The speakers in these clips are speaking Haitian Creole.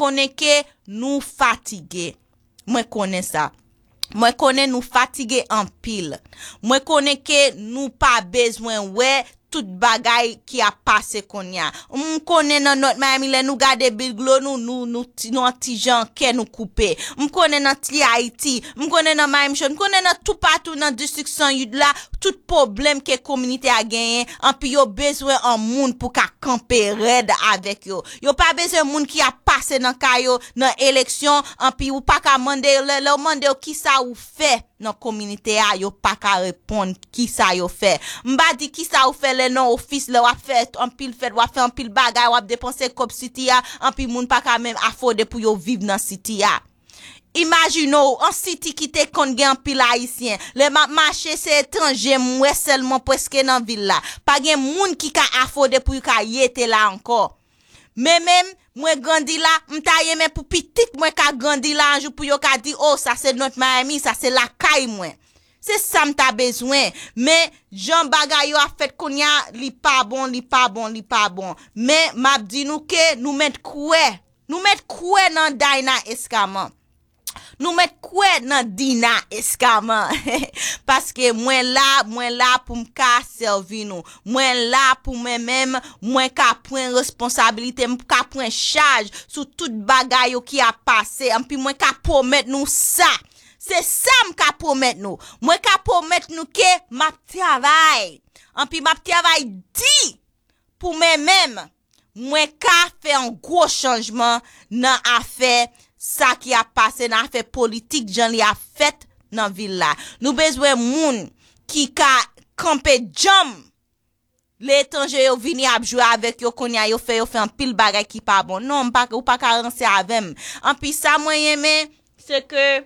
connais que nous fatigués. Moi connais ça. Moi connais nous fatigués en pile. Moi connais que nous pas besoin ouais tout bagay qui a passé qu'on y a. On connaît dans notre Miami là nous garder biglo nous petit gens qui nous couper. On connaît dans Haïti, on connaît dans Miami, on connaît dans tout partout dans district sud là tout problème que communauté a gagné en puis yo besoin en monde pour ka camper raide avec yo. Yo pas besoin monde qui a passé dans kayo dans élection en puis ou pas ka demander le demander qui ça ou fait dans communauté a yo pas ka répondre qui ça yo fait. M'ba di qui ça ou fait le non office le wa fait en pile fait wa fait en pile bagay wa dépenser comme city a en puis moun pas ka même afforder pour yo vivre dans city a. Imaginons un city qui te kon gen pile haïtien, le marché c'est étranger moi seulement presque dans ville là. Pas gen moun qui ka afforder pour ka yete là encore. Mais même moi grandi là, m'ta yeme pour petit moi ka grandi là un jour pour yo ka di oh ça c'est notre Miami, ça c'est la caille moi. C'est ça m'ta besoin. Mais Jean bagay yo a fait konya li pas bon. Mais m'a dit nous que nous mettre quoi dans Dina Escaman. Nous mettre quoi dans Dina Escaman parce que moi là pour m'ka servir nous moi là pour moi-même moi ka prendre responsabilité m'ka prendre charge sur toute bagaille qui a passé et puis moi ka promettre nous ça c'est ça m'ka promettre nous moi ka promettre nous que m'a travail et puis m'a travail dit pour moi-même moi ka fait un gros changement dans affaire ça qui a passé dans affaire politique Jean li a fait dans ville là nous besoin moun qui ka camper jam l'étranger yo vini a jouer avec yo konya yo fait un pile bagay qui pas bon non pas ou pas ka rencer avec en puis ça moi aimer c'est que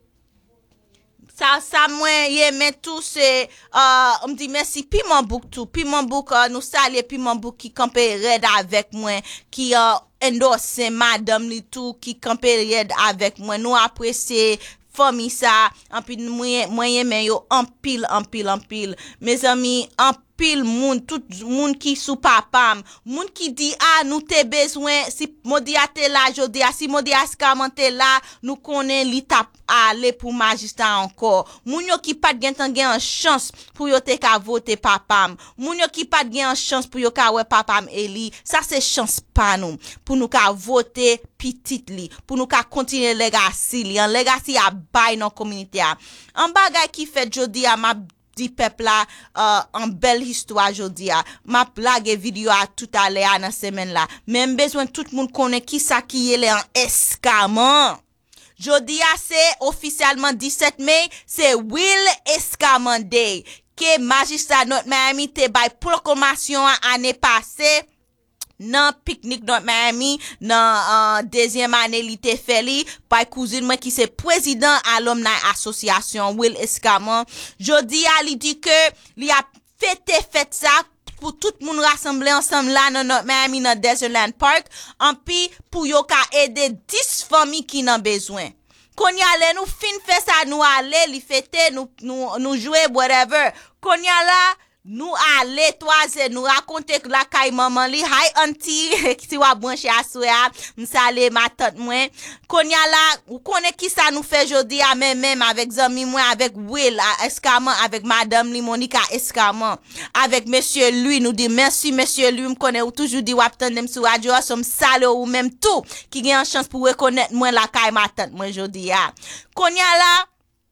ça moi aimer tout c'est on me dit merci Piment Bouk tout Piment Bouk nous saluer Piment Bouk qui camper red avec moi qui endorse madame li tout qui camper red avec moi nous apprécier famille ça en puis moi aimer yo en pile mes amis en pile monde tout monde qui sous papam monde qui dit ah nous te besoin si modiate là jodi si modias kamante là nous connaît l'étape aller pour magistrat encore moun yo qui pas gen chance pour yo te ka voter papam moun yo qui pas gen chance pour yo ka ouais papam eli ça c'est chance pas nous pour nous ka voter petit li pour nous ka continuer legacy li en legacy a bay dans communauté a en bagay qui fait jodi a m'a dit peuple là en belle histoire jodi a m'a blague vidéo à tout à l'heure dans semaine là même besoin tout le monde connaît qui ça qui est en Escaman jodi a c'est officiellement 17 mai c'est Will Escaman Day que magistrat notre Miami te bay proclamation année passée nan pique-nique dans Miami dans deuxième année li te fait li par cousine moi qui c'est président alumni association Will Escaman jodi a li dit que li a fête ça pour tout le monde rassembler ensemble là dans notre Miami dans Desertland Park en puis pour yo ka aider 10 familles qui n'ont besoin konya le nous fin fait ça nous aller li fêter nous jouer whatever konya là nous aller toise nous raconter que la caille maman li hi auntie qui wa brancher à soya m'sale ma tante moi konya là ou connaît qui ça nous fait jodi à même avec zami moi avec Will Escaman avec madame li Monica Escaman avec monsieur lui nous dit merci monsieur lui me connaît ou toujours dit wap tandem sur radio som sale ou même tout qui gagne chance pour reconnaître moi la caille ma tante moi jodi a konya là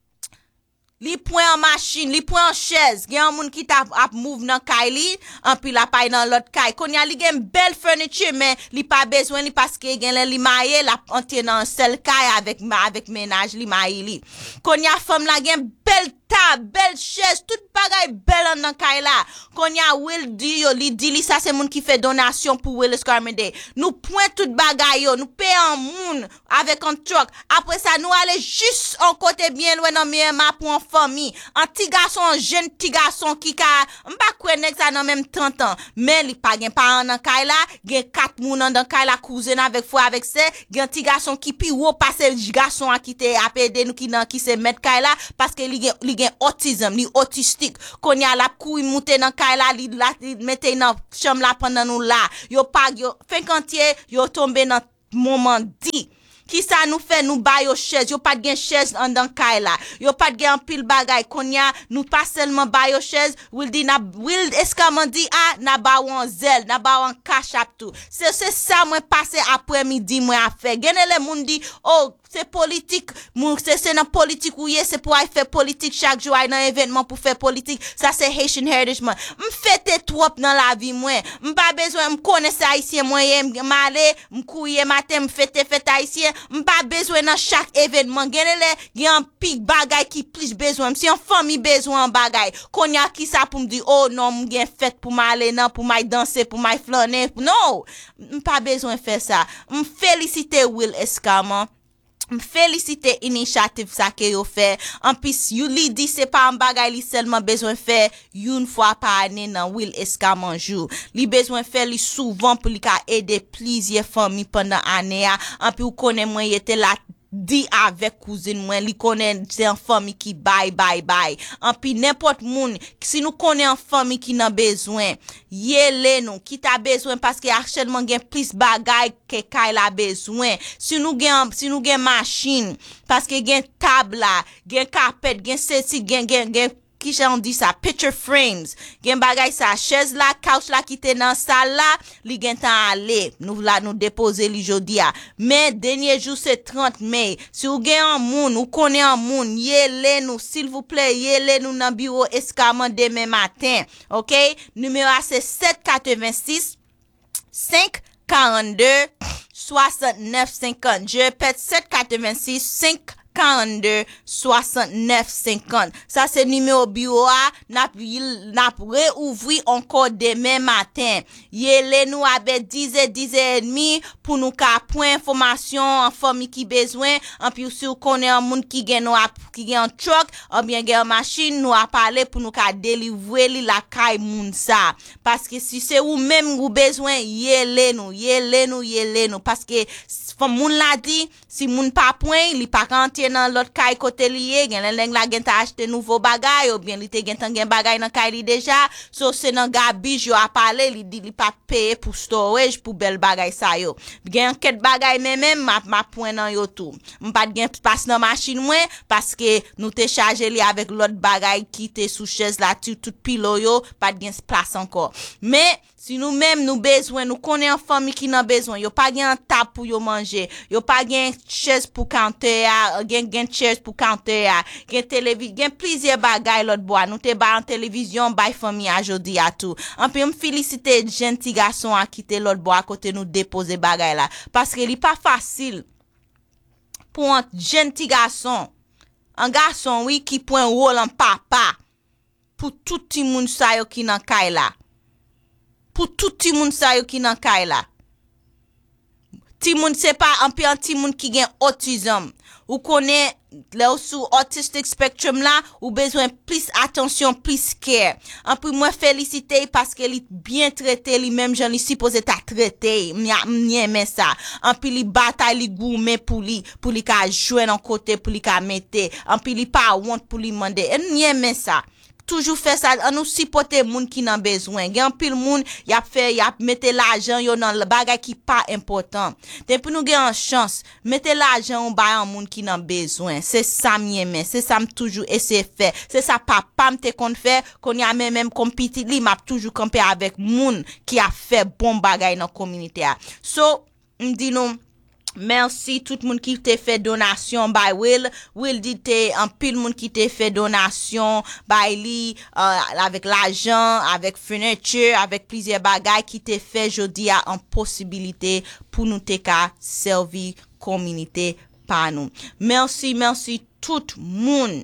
li point en machine, li point en chaise, gen un moun qui t'a move nan kay li, en puis la paille dans l'autre kay. Konya li gen belle furniture mais li pas besoin li parce que gen li maye la entier dans seul kay avec ménage li maye li. Konya femme la gen belle table, belle chaise, tout bagay belle dans kay la. Konya Will di yo li di li ça c'est moun qui fait donation pour Will Escaman Day. Nous point tout bagay yo, nous paye en moun avec un truck. Après ça nous aller juste en côté bien loin dans Miami pour famille un petit garçon un jeune petit garçon qui ka m'pa connait ça dans même 30 ans mais li pa gen parent dans kay la gen 4 moun dans kay la cousine avec frère avec sœur gen petit garçon qui pi ou passer garçon qui te apede nous qui se mettre kay la parce que li gen autisme li autistique konya la couille monter dans kay la li mette dans chambre là pendant nous là yo pa yo 50 yo tomber dans moment dit. Qui ça nous fait nous ba yo chaise, yo pas de gen chaise en dans kay la. Yo pas de gen pile bagay konya, nous pas seulement ba yo chaise, will escaman di na ba wan zel, na ba wan cash up tout. C'est ça moi passé après-midi moi a fait. Gene le moun di oh c'est politique, c'est dans politique ou c'est pour faire politique chaque jour dans événement pour faire politique. Ça c'est Haitian Heritage Month. M'fête trop dans la vie moi. M'pas besoin m'connaître haïtien moi m'aller m'couiller matin m'fête haïtien. M'pas besoin dans chaque événement. Gen un pig bagay qui plus besoin. Si en famille besoin bagay. Konya qui ça pour me dire oh non m'gen fête pour m'aller non pour m'aller danser pour m'aller flâner. Non, m'pas besoin faire ça. M'féliciter Will Escaman. Féliciter initiative ça que yo fait en plus you li dit c'est pas un bagay li seulement besoin faire une fois par année dans Will Escaman jour li besoin faire li souvent pour li ka aider plusieurs familles pendant année en plus ou connaît moi était là dit avec cousine moi li connaît c'est en famille qui bye en puis n'importe moun si nous connaît en famille qui n'a besoin yele nous qui t'a besoin parce que actuellement gen plus bagay que kay la besoin si nous gen machine parce que gen table là gen carpet gen ceci gen qui j'en dit ça picture frames gen bagay ça chaise la couch la qui était dans salle là li gen tan aller nous déposer li jodi a mais dernier jour c'est 30 mai si ou gen un moun ou connaît un moun yele nous s'il vous plaît yele nous dans bureau Escaman demain matin OK numéro c'est 786 542 6950 je répète 786 542 69 50. Ça c'est numéro bureau n'a réouvrir encore demain matin. Yele nous avec 10h30 pour nous ka point information en famille qui besoin en plus si vous connaît un monde qui gen un truck ou bien gen machine nous a parler pour nous ka délivrer la kay moun ça parce que si c'est ou même ou besoin yele nous parce que moun la dit si moun pas point li pas rentrer dans l'autre kay côté lié gen leng la gen ta acheter nouveau bagay ou bien li te gen bagay dans kay li déjà so c'est dans garbage yo a parler li dit li pas payer pour storage pour bel bagay ça yo gen ket bagay même ma point dans yo tout m'pas gen passe dans machine moi parce que nous te charger li avec l'autre bagay qui te sous chaise là tout pilo yo pas gen place encore mais si nous même nous besoin nous connaît en famille qui n'a besoin yo pas gen table pour yo manger yo pas gen chaise pour counter gen chaise pour counter gen télévision gen plusieurs bagay l'autre bois nous te ba en télévision bay famille a jodi a tout en puis me féliciter gentil garçon a quitter l'autre bois à côté nous déposer bagay là parce que il pas facile pour un gentil garçon un garçon oui qui prend rôle en papa pour tout petit monde ça yo qui nan kay là pour tout ti moun sa yo ki nan kay la. Ti moun c'est pas un peu un ti moun qui gen autisme. Ou connaît là sous autistic spectrum là ou besoin plus attention plus care. En plus moi féliciter parce qu'elle est bien traité lui même j'en suis supposé ta traiter m'aime ça. En plus li bataille li gourmet pour li ka jouer dans côté pour li ka mettre. En plus li pas want pour li demander. M'aime ça. Toujours faire ça on nous supporter moun qui n'a besoin gen pile moun y a mettre l'argent yo dans le bagay qui pas important depuis nous gen chance mettre l'argent on ba moun qui n'a besoin c'est ça m'aime c'est ça toujours essayer faire c'est ça papa m'te kon faire qu'on y a même comme petit li m'a toujours camper avec moun qui a fait bon bagay dans communauté so m'di nous merci tout le monde qui t'a fait donation by Will dit en pile monde qui t'a fait donation by li avec l'argent avec furniture avec plusieurs bagages qui t'a fait jodi a en possibilité pour nous te ka servir communauté par nous merci tout monde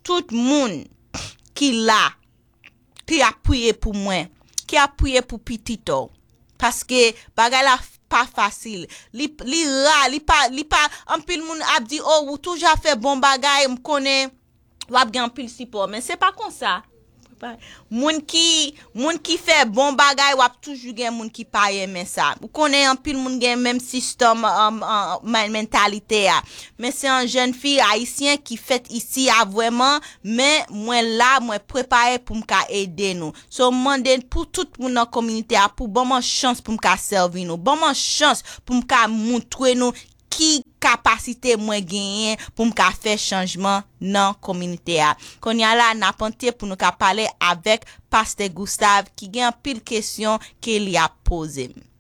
qui a prié pour moi qui a prié pour petito parce que bagay la pas facile li pas en pile moun a dit oh ou toujours fait bon bagay me connaît ou a gen pile support mais c'est pas comme ça Moun qui fait bon bagay wap toujours gen moun qui pa aimer ça. Ou connaît un pile moun gen même système mentalité a. Mais c'est un jeune fille haïtien qui fait ici a vraiment mais moi là moi préparé pour m'ka aider nous. So mande pour tout moun dans communauté a pour bon chance pour m'ka servir nous. Bon chance pour m'ka montrer nous qui capacité moi gagner pour m'ka faire changement dans communauté a. Kon y a là n'a panté pour nous ka parler avec pasteur Gustave qui gen pile question qu'il y a posé.